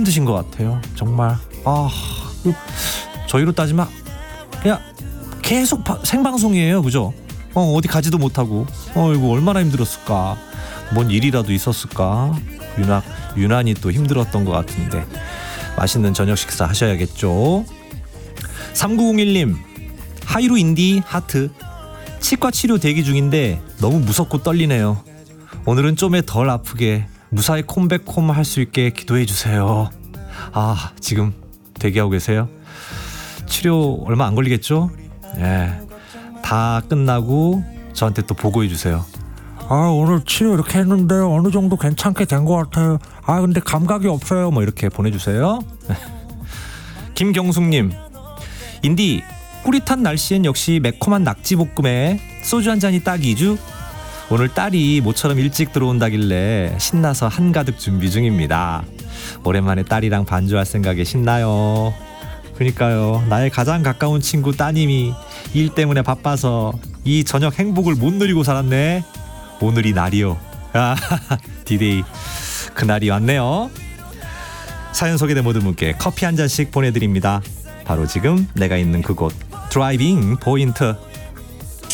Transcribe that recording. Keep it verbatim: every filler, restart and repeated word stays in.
힘드신 것 같아요. 정말 아 저희로 따지면 그냥 계속 바, 생방송이에요. 그죠? 어, 어디 가지도 못하고 어 이거 얼마나 힘들었을까. 뭔 일이라도 있었을까. 유나, 유난히 또 힘들었던 것 같은데 맛있는 저녁 식사 하셔야겠죠. 삼구공일 님 하이루 인디 하트. 치과 치료 대기 중인데 너무 무섭고 떨리네요. 오늘은 좀에 덜 아프게 무사히 콤백콤 할 수 있게 기도해 주세요. 아 지금 대기하고 계세요? 치료 얼마 안 걸리겠죠? 예, 다 끝나고 저한테 또 보고해 주세요. 아 오늘 치료 이렇게 했는데 어느 정도 괜찮게 된 것 같아요. 아 근데 감각이 없어요. 뭐 이렇게 보내주세요. 김경숙님 인디 꾸릿한 날씨엔 역시 매콤한 낙지볶음에 소주 한 잔이 딱이죠. 오늘 딸이 모처럼 일찍 들어온다길래 신나서 한가득 준비 중입니다. 오랜만에 딸이랑 반주할 생각에 신나요. 그러니까요. 나의 가장 가까운 친구 따님이 일 때문에 바빠서 이 저녁 행복을 못 누리고 살았네. 오늘이 날이요. 아, 디데이 그날이 왔네요. 사연 소개된 모든 분께 커피 한 잔씩 보내드립니다. 바로 지금 내가 있는 그곳 드라이빙 포인트.